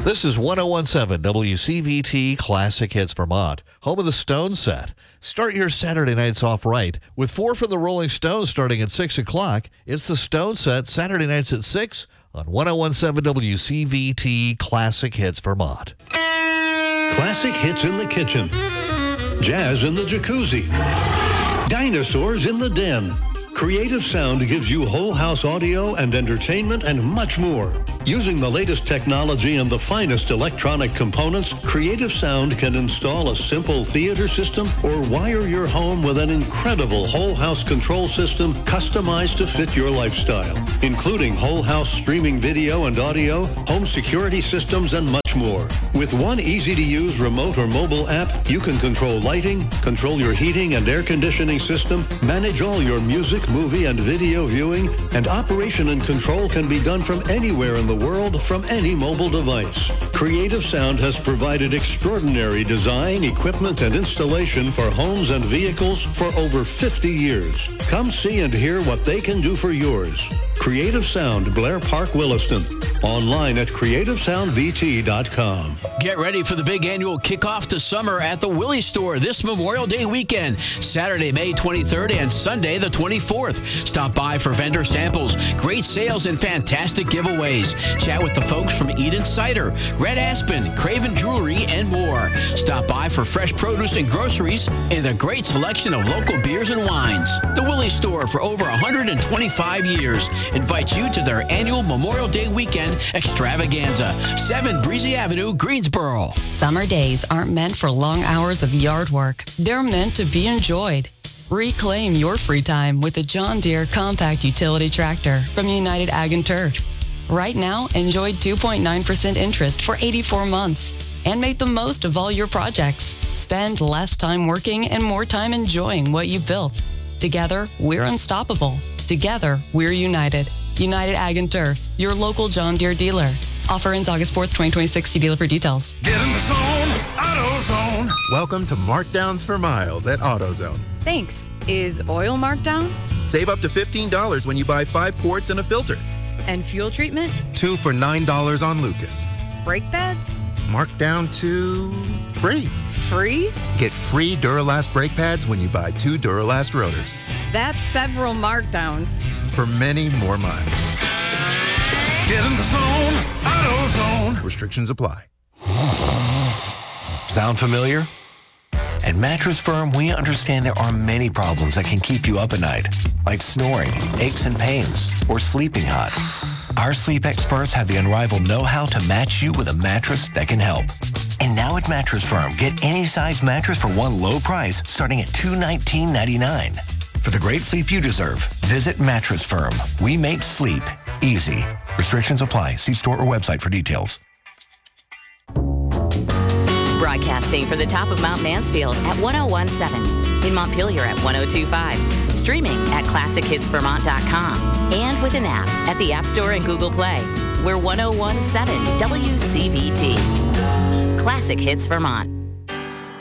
This is 1017 WCVT Classic Hits Vermont, home of the Stone Set. Start your Saturday nights off right with 4 from the Rolling Stones starting at 6 o'clock. It's the Stone Set, Saturday nights at 6 on 1017 WCVT Classic Hits Vermont. Classic hits in the kitchen. Jazz in the jacuzzi. Dinosaurs in the den. Creative Sound gives you whole house audio and entertainment and much more. Using the latest technology and the finest electronic components, Creative Sound can install a simple theater system or wire your home with an incredible whole house control system customized to fit your lifestyle, including whole house streaming video and audio, home security systems, and much more. With one easy-to-use remote or mobile app, you can control lighting, control your heating and air conditioning system, manage all your music, movie, and video viewing, and operation and control can be done from anywhere in the world from any mobile device. Creative Sound has provided extraordinary design, equipment, and installation for homes and vehicles for over 50 years. Come see and hear what they can do for yours. Creative Sound, Blair Park, Williston. Online at creativesoundvt.com. Get ready for the big annual kickoff to summer at the Willie Store this Memorial Day weekend, Saturday, May 23rd and Sunday, the 24th. Stop by for vendor samples, great sales, and fantastic giveaways. Chat with the folks from Eden Cider, Red Aspen, Craven Jewelry, and more. Stop by for fresh produce and groceries and a great selection of local beers and wines. The Willie Store, for over 125 years, invites you to their annual Memorial Day weekend extravaganza, 7 Breezy Avenue, Greensboro. Summer days aren't meant for long hours of yard work. They're meant to be enjoyed. Reclaim your free time with the John Deere Compact Utility Tractor from United Ag and Turf. Right now, enjoy 2.9% interest for 84 months and make the most of all your projects. Spend less time working and more time enjoying what you've built. Together, we're unstoppable. Together, we're united. United Ag and Turf, your local John Deere dealer. Offer ends August 4th, 2026. See dealer for details. Get in the zone, AutoZone. Welcome to Markdowns for Miles at AutoZone. Thanks. Is oil marked down? Save up to $15 when you buy 5 quarts and a filter. And fuel treatment? 2 for $9 on Lucas. Brake pads? Marked down to free. Free? Get free Duralast brake pads when you buy 2 Duralast rotors. That's several markdowns. For many more miles. Get in the zone, AutoZone. Restrictions apply. Sound familiar? At Mattress Firm, we understand there are many problems that can keep you up at night, like snoring, aches and pains, or sleeping hot. Our sleep experts have the unrivaled know-how to match you with a mattress that can help. And now at Mattress Firm, get any size mattress for one low price starting at $219.99. For the great sleep you deserve, visit Mattress Firm. We make sleep easy. Restrictions apply. See store or website for details. Broadcasting for the top of Mount Mansfield at 1017, in Montpelier at 1025, streaming at ClassicHitsVermont.com, and with an app at the App Store and Google Play. We're 1017 WCVT. Classic Hits Vermont.